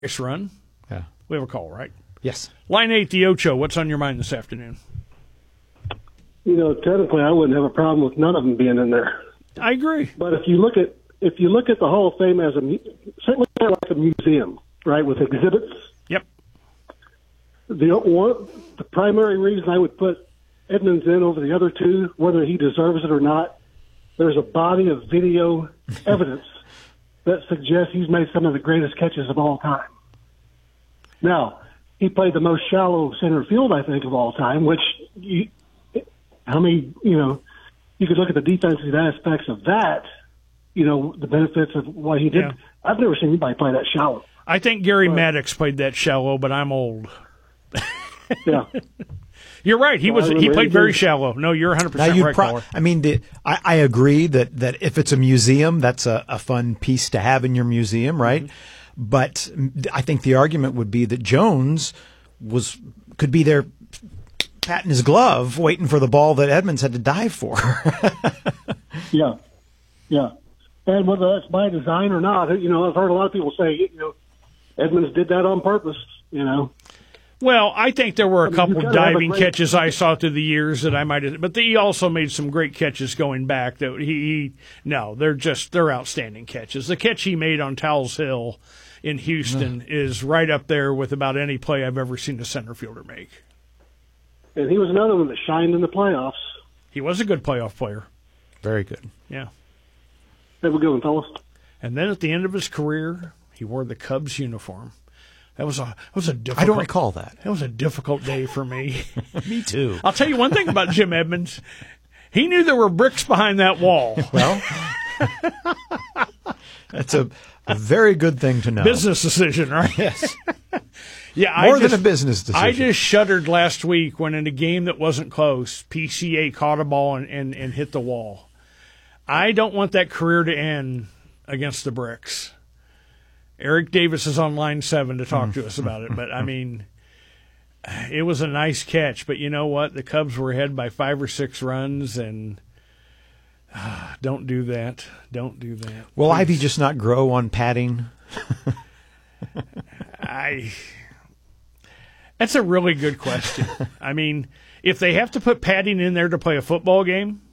Nice run. Yeah. We have a call, right? Yes. Line 8, the Ocho. What's on your mind this afternoon? Technically, I wouldn't have a problem with none of them being in there. I agree. But if you look at the Hall of Fame as certainly like a museum, right, with exhibits. Yep. The primary reason I would put Edmonds in over the other two, whether he deserves it or not, there's a body of video evidence that suggests he's made some of the greatest catches of all time. Now, he played the most shallow center field, I think, of all time, which you could look at the defensive aspects of that, the benefits of what he did. Yeah. I've never seen anybody play that shallow. I think Gary Maddox played that shallow, but I'm old. Yeah. You're right. He played very shallow. No, you're 100% right, Caller. I agree that if it's a museum, that's a fun piece to have in your museum, right? Mm-hmm. But I think the argument would be that Jones could be there patting his glove, waiting for the ball that Edmonds had to dive for. Yeah. And whether that's by design or not, I've heard a lot of people say, Edmonds did that on purpose, Well, I think there were a couple diving catches I saw through the years that I might have, but he also made some great catches going back. That they're outstanding catches. The catch he made on Towles Hill in Houston is right up there with about any play I've ever seen a center fielder make. And he was another one that shined in the playoffs. He was a good playoff player. Very good. Yeah. Have a good one, fellas. And then at the end of his career, he wore the Cubs uniform. That was a difficult. I don't recall that. That was a difficult day for me. Me too. I'll tell you one thing about Jim Edmonds. He knew there were bricks behind that wall. Well, that's a very good thing to know. Business decision, right? Yes. Yeah, More than a business decision. I just shuddered last week when in a game that wasn't close, PCA caught a ball and hit the wall. I don't want that career to end against the bricks. Eric Davis is on line 7 to talk to us about it, but it was a nice catch. But you know what? The Cubs were ahead by 5 or 6 runs, and don't do that. Don't do that. Will Ivy just not grow on padding? That's a really good question. If they have to put padding in there to play a football game,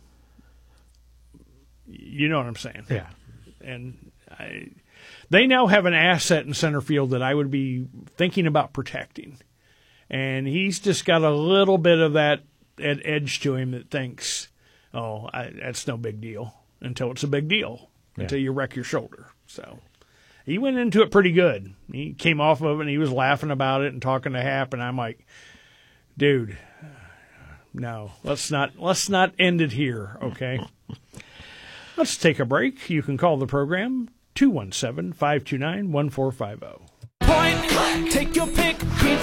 you know what I'm saying. Yeah. And they now have an asset in center field that I would be thinking about protecting. And he's just got a little bit of that edge to him that thinks, that's no big deal until it's a big deal, until you wreck your shoulder. So he went into it pretty good. He came off of it and he was laughing about it and talking to Hap, and I'm like, dude, no, let's not end it here, okay? Let's take a break. You can call the program 217-529-1450. Point, take your pick,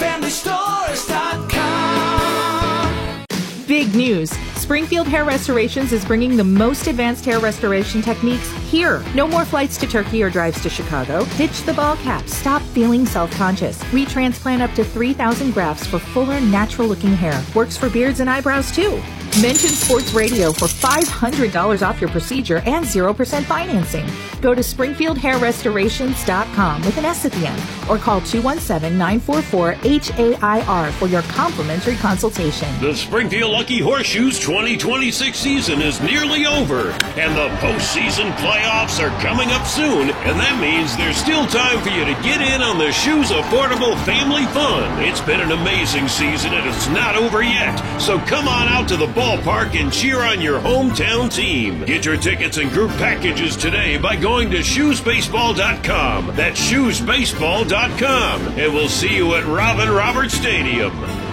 greenfamilystores.com. Big news. Springfield Hair Restorations is bringing the most advanced hair restoration techniques here. No more flights to Turkey or drives to Chicago. Ditch the ball cap. Stop feeling self-conscious. Retransplant up to 3,000 grafts for fuller, natural-looking hair. Works for beards and eyebrows, too. Mention Sports Radio for $500 off your procedure and 0% financing. Go to SpringfieldHairRestorations.com with an S at the end, or call 217-944-HAIR for your complimentary consultation. The Springfield Lucky Horseshoes 2026 season is nearly over, and the postseason playoffs are coming up soon, and that means there's still time for you to get in on the Shoes Affordable Family Fun. It's been an amazing season, and it's not over yet, so come on out to the ballpark and cheer on your hometown team. Get your tickets and group packages today by going to shoesbaseball.com. That's shoesbaseball.com. And we'll see you at Robin Roberts Stadium.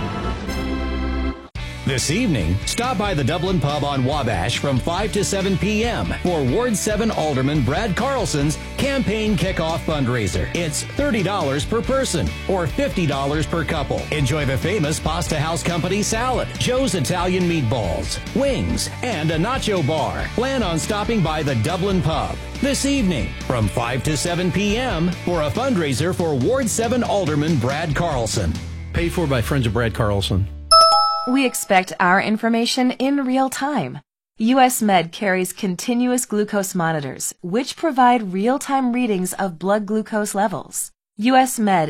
This evening, stop by the Dublin Pub on Wabash from 5 to 7 p.m. for Ward 7 Alderman Brad Carlson's campaign kickoff fundraiser. It's $30 per person or $50 per couple. Enjoy the famous Pasta House Company salad, Joe's Italian meatballs, wings, and a nacho bar. Plan on stopping by the Dublin Pub this evening from 5 to 7 p.m. for a fundraiser for Ward 7 Alderman Brad Carlson. Paid for by Friends of Brad Carlson. We expect our information in real time. US Med carries continuous glucose monitors, which provide real-time readings of blood glucose levels. US Med